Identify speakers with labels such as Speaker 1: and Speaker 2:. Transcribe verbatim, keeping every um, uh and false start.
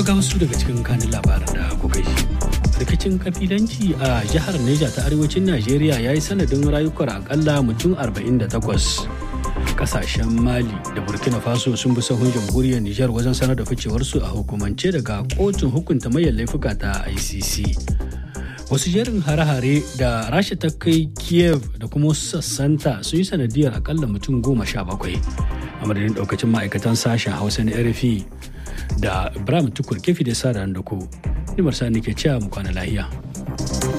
Speaker 1: To ga wasu daga cikin kanin labaran da kuka ji. Rikicin kabilanci a jihar Neja ta arewacin Najeriya ya yi sanadin rayukan akalla mutum arba'in da takwas. Kasashen Mali da Burkina Faso sun bi sahun jamhuriyar Nijar wajen sanar da ficewarsu a hukumance daga kotun hukunta manyan laifuka ta I C C. Wasu jerin hare-hare da Rasha ta kai Kiev da kuma sassanta sun yi sanadiyar akalla mutum goma sha bakwai. A madadin daukacin ma'aikatan sashen Hausa na R F I da Ibrahim Tukur kefi da sa da ku. Nimar sa nake cewa mu kwana lahiya.